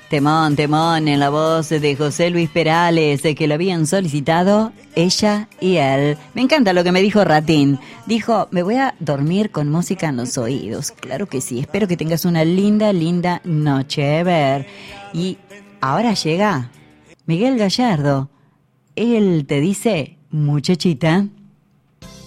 Temón, temón, en la voz de José Luis Perales, que lo habían solicitado ella y él. Me encanta lo que me dijo Ratín. Dijo, me voy a dormir con música en los oídos. Claro que sí, espero que tengas una linda, linda noche. A ver. Y ahora llega Miguel Gallardo. Él te dice, muchachita.